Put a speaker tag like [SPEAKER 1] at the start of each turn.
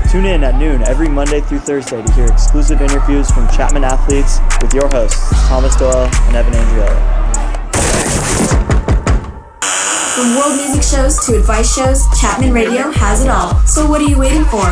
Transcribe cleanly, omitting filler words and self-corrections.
[SPEAKER 1] Tune in at noon every Monday through Thursday to hear exclusive interviews from Chapman athletes with your hosts, Thomas Doyle and Evan Andriolo.
[SPEAKER 2] From world music shows to advice shows, Chapman Radio has it all. So what are you waiting for?